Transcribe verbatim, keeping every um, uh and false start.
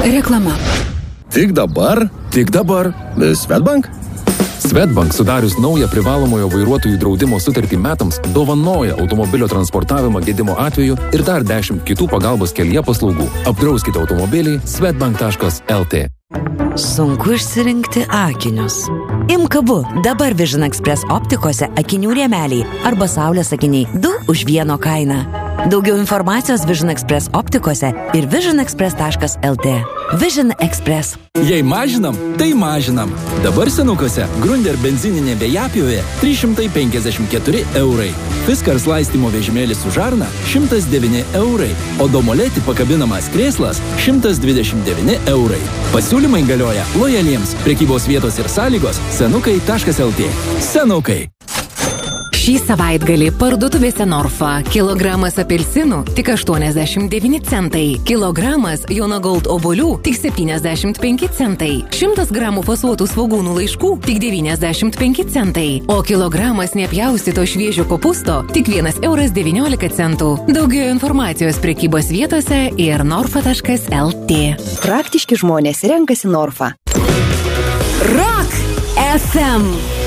Reklama. Tik dabar? Tik dabar. Swedbank? Swedbank sudarius naują privalomojo vairuotojų draudimo sutartį metams dovanoja automobilio transportavimą gedimo atveju ir dar dešimt kitų pagalbos kelyje paslaugų. Apdrauskite automobilį swedbank taškas lt. Sunku išsirinkti akinius. Imk abu. Dabar Vision Express optikose akinių rėmeliai arba saulės akiniai du už vieno kainą. Daugiau informacijos Vision Express optikose ir vision express taškas lt. Vision Express. Jei mažinam, tai mažinam. Dabar senukose Grunder benzininė vėjapjovė trys šimtai penkiasdešimt keturi eurai. Fiskars laistymo vežimėlis su žarna šimtas devyni eurai, o Domoleti pakabinamas krėslas šimtas dvidešimt devyni eurai. Pasiūlymai galioja lojaliems. Prekybos vietos ir sąlygos senukai taškas lt. Senukai. Šį savaitgalį parduotuvėse Norfa kilogramas apelsinų tik aštuoniasdešimt devyni centai, kilogramas Jonagold obuolių tik septyniasdešimt penki centai, šimtas gramų fasuotų svogūnų laiškų tik devyniasdešimt penki centai, o kilogramas nepjaustyto šviežio kopusto tik vienas euras devyniolika centų. Daugiau informacijos prekybos vietose ir norfa taškas lt. Praktiški žmonės renkasi Norfa. Rock F M